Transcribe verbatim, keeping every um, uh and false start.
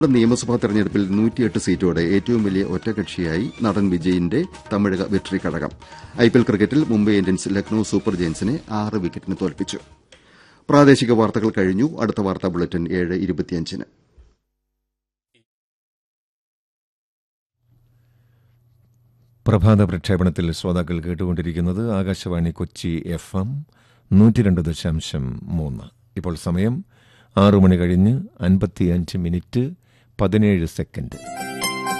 നിയമസഭാ തെരഞ്ഞെടുപ്പിൽ നൂറ്റിയെട്ട് സീറ്റോടെ ഏറ്റവും വലിയ ഒറ്റകക്ഷിയായി നടൻ വിജയിന്റെ തമിഴക വെട്രി കഴകം. ഐപിഎൽ ക്രിക്കറ്റിൽ മുംബൈ ഇന്ത്യൻസ് ലക്നൌ സൂപ്പർ ജയൻസിനെ ആറ് വിക്കറ്റിന് തോൽപ്പിച്ചു. പ്രാദേശിക വാർത്തകൾ കഴിഞ്ഞു. അടുത്ത വാർത്താ ബുള്ളറ്റിൻ ഏഴ് ഇരുപത്തിയഞ്ചിന്. പ്രഭാത പ്രക്ഷേപണത്തിൽ ശ്രോതാക്കൾ കേട്ടുകൊണ്ടിരിക്കുന്നത് ആകാശവാണി കൊച്ചി എഫ് എം നൂറ്റി രണ്ട് ദശാംശം മൂന്ന്. ഇപ്പോൾ സമയം ആറു മണി കഴിഞ്ഞ് അൻപത്തിയഞ്ച് മിനിറ്റ് പതിനേഴ് സെക്കൻഡ്.